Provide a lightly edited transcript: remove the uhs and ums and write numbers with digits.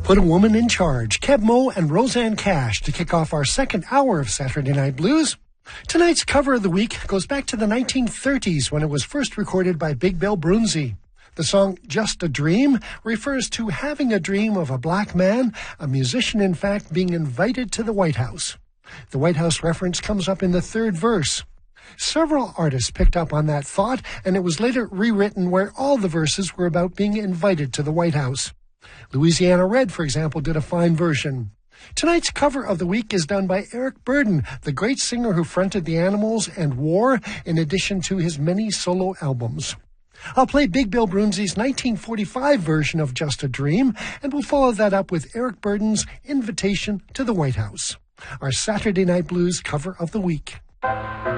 Put a Woman in Charge, Keb Mo and Roseanne Cash to kick off our second hour of Saturday Night Blues. Tonight's cover of the week goes back to the 1930s when it was first recorded by Big Bill Broonzy. The song Just a Dream refers to having a dream of a black man, a musician in fact, being invited to the White House. The White House reference comes up in the third verse. Several artists picked up on that thought, and it was later rewritten where all the verses were about being invited to the White House. Louisiana Red, for example, did a fine version. Tonight's cover of the week is done by Eric Burdon, the great singer who fronted the Animals and War, in addition to his many solo albums. I'll play Big Bill Broonzy's 1945 version of Just a Dream, and we'll follow that up with Eric Burdon's Invitation to the White House, our Saturday Night Blues cover of the week.